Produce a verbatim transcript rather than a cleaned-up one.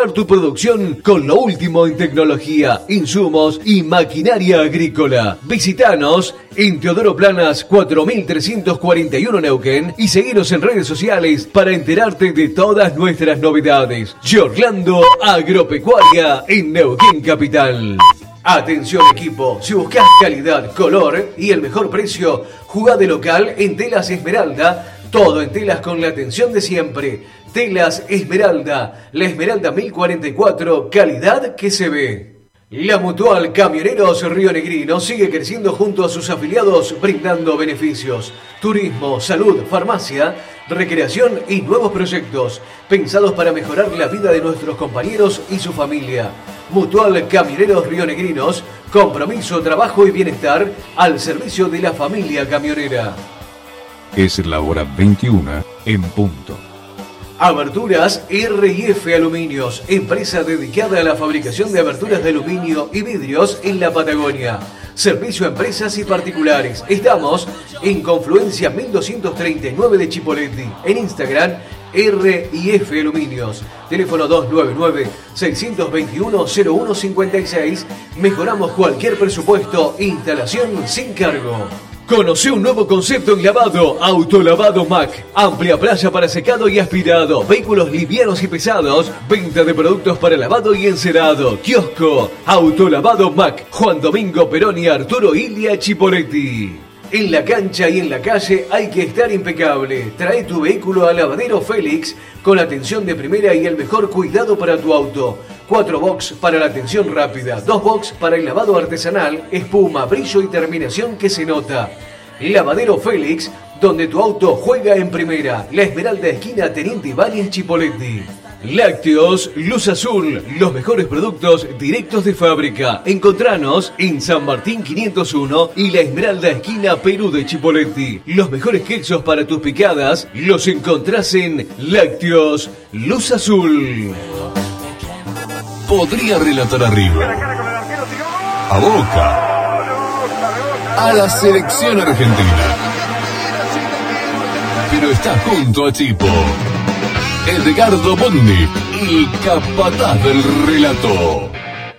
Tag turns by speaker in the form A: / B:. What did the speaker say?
A: Tu producción con lo último en tecnología, insumos y maquinaria agrícola. Visítanos en Teodoro Planas cuatro mil trescientos cuarenta y uno Neuquén y seguinos en redes sociales para enterarte de todas nuestras novedades. Yorlando Agropecuaria en Neuquén Capital. Atención equipo, si buscas calidad, color y el mejor precio, jugá de local en Telas Esmeralda, todo en telas con la atención de siempre. Telas Esmeralda, la Esmeralda mil cuarenta y cuatro, calidad que se ve. La Mutual Camioneros Río Negrino sigue creciendo junto a sus afiliados brindando beneficios, turismo, salud, farmacia, recreación y nuevos proyectos pensados para mejorar la vida de nuestros compañeros y su familia. Mutual Camioneros Río Negrinos, compromiso, trabajo y bienestar al servicio de la familia camionera.
B: Es la hora veintiuna en punto.
A: Aberturas R y F Aluminios, empresa dedicada a la fabricación de aberturas de aluminio y vidrios en la Patagonia. Servicio a empresas y particulares. Estamos en Confluencia mil doscientos treinta y nueve de Chipoleti. En Instagram, R y F Aluminios. Teléfono dos nueve nueve, seis dos uno, cero uno cinco seis. Mejoramos cualquier presupuesto. Instalación sin cargo. Conoce un nuevo concepto en lavado, Autolavado Mac. Amplia playa para secado y aspirado, vehículos livianos y pesados, venta de productos para lavado y encerado, kiosco, Autolavado Mac, Juan Domingo Perón y Arturo Ilia Chipoleti. En la cancha y en la calle hay que estar impecable. Trae tu vehículo a Lavadero Félix con atención de primera y el mejor cuidado para tu auto. Cuatro box para la atención rápida, dos box para el lavado artesanal, espuma, brillo y terminación que se nota. Lavadero Félix, donde tu auto juega en primera. La Esmeralda esquina Teniente Ibáñez Chipoleti. Lácteos Luz Azul, los mejores productos directos de fábrica. Encontranos en San Martín quinientos uno y la Esmeralda esquina Perú de Chipoleti. Los mejores quesos para tus picadas los encontrás en Lácteos Luz Azul.
B: Podría relatar arriba, a Boca, a la selección argentina, pero está junto a Chipo. Edgardo Bondi, el capataz del relato.